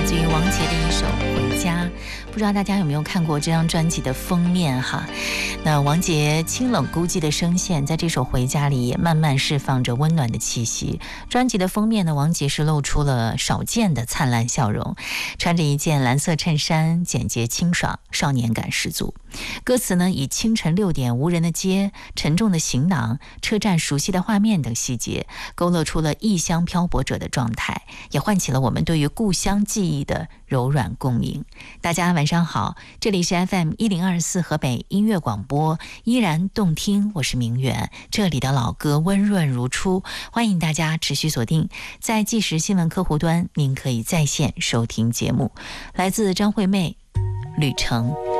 自于王杰的一首《回家》，不知道大家有没有看过这张专辑的封面哈？那王杰清冷孤寂的声线，在这首《回家》里也慢慢释放着温暖的气息。专辑的封面呢，王杰是露出了少见的灿烂笑容，穿着一件蓝色衬衫，简洁清爽，少年感十足。歌词呢，以清晨6点无人的街、沉重的行囊、车站熟悉的画面等细节，勾勒出了异乡漂泊者的状态，也唤起了我们对于故乡记忆的柔软共鸣。大家晚上好，这里是 FM1024 河北音乐广播，依然动听，我是明远，这里的老歌温润如初，欢迎大家持续锁定在即时新闻客户端，您可以在线收听节目。来自张惠妹，旅程。